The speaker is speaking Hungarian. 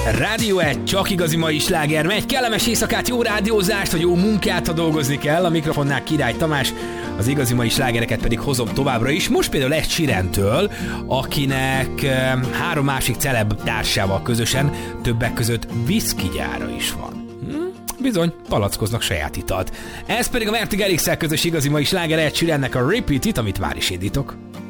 Rádió 1, csak igazi mai sláger megy. Kellemes éjszakát, jó rádiózást, vagy jó munkát, ha dolgozni kell. A mikrofonnál Király Tamás, az igazi mai slágereket pedig hozom továbbra is. Most például Ed Sheerantől, akinek 3 másik celeb társával közösen többek között whisky gyára is van. Bizony, palackoznak saját italt. Ez pedig a Mertig Elixel közös igazi mai sláger Ed Sheerannek a Repeat It, amit már is indítok.